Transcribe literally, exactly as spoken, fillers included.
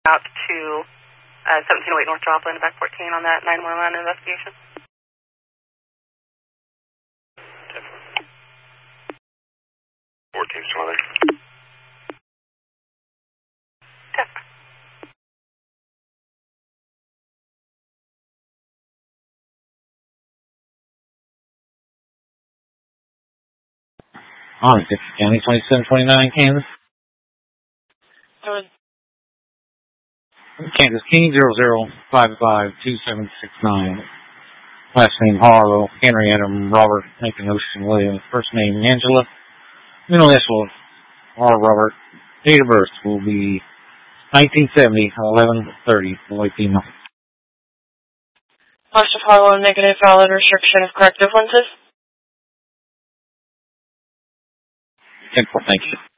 out to uh, seventeen oh eight North Joplin, back fourteen on that nine one one investigation. fourteen, still there. ten. On Dixie County, twenty-seven twenty-nine, Kansas. Good. Kansas King, zero zero five five two seven six nine. Last name Harlow, Henry Adam Robert, Nathan Ocean Williams. First name Angela. Middle initial R. Robert. Date of birth will be nineteen seventy, eleven thirty, boy female. Positive Harlow, negative valid restriction of corrective lenses. ten four, thank you.